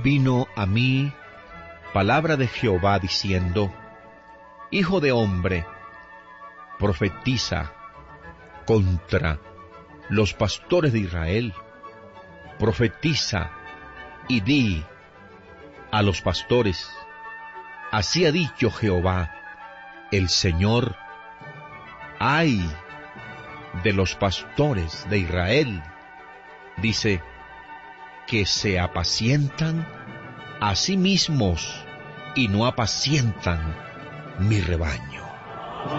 vino a mí palabra de Jehová diciendo: Hijo de hombre, profetiza contra los pastores de Israel, profetiza y di a los pastores: así ha dicho Jehová, el Señor, ay de los pastores de Israel, dice, que se apacientan a sí mismos y no apacientan mi rebaño.